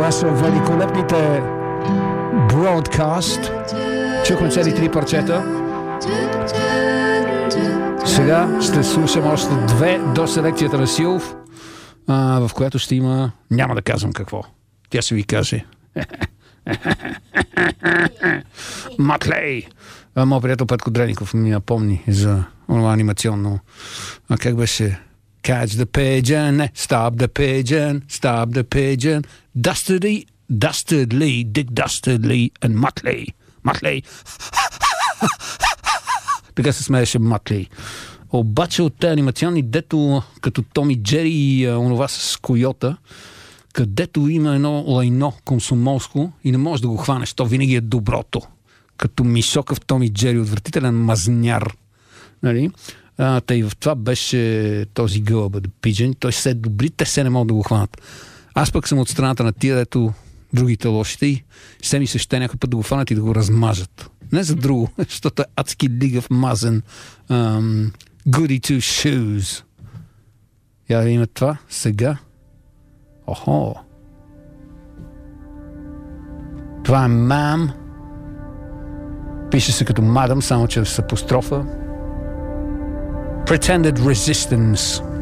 Това са великолепните Broadcast. Чухме цели 3 парчета. Сега ще слушам още 2 до селекцията на Силов, в която ще има... Няма да казвам какво. Тя ще ви каже. Маклей! Моят приятел Петко Дреников ми напомни за онова анимационно... как беше? Catch the pigeon, не, stop the pigeon, Dastardly, Dick Dastardly and Маклей. Така се смееше Маклей. Обаче от тези анимационни, дето като Том и Джери и онова с койота, където има едно лайно комсомолско и не можеш да го хванеш, то винаги е доброто. Като Мишока в Том и Джери, отвратителен мазняр. Нали? Тъй в това беше този гълъба да пиджен. Той се добри, те се не могат да го хванат. Аз пък съм от страната на тия, дето другите лошите и се ми се ще някой път да го хванат и да го размажат. Не за друго, защото е адски лигав мазен goody two shoes. Я да има това сега. Охо. Това е мам. Пише се като мадам, само че с апострофа. Pretended Resistance.